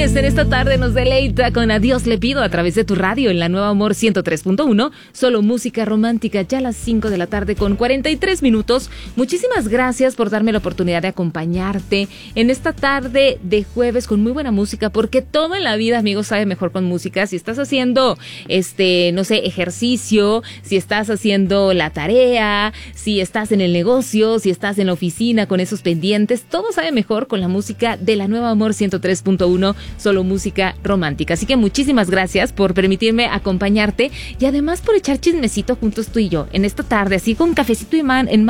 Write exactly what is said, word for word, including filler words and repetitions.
Juanes en esta tarde nos deleita con Adiós le pido a través de tu radio en la Nueva Amor ciento tres punto uno. Solo música romántica, ya a las cinco de la tarde con cuarenta y tres minutos. Muchísimas gracias por darme la oportunidad de acompañarte en esta tarde de jueves con muy buena música, porque todo en la vida, amigos, sabe mejor con música. Si estás haciendo, este, no sé, ejercicio, si estás haciendo la tarea, si estás en el negocio, si estás en la oficina con esos pendientes, todo sabe mejor con la música de la Nueva Amor ciento tres punto uno, solo música romántica. Así que muchísimas gracias por permitirme acompañarte y además por echar chismecito juntos tú y yo en esta tarde, así con cafecito y man, en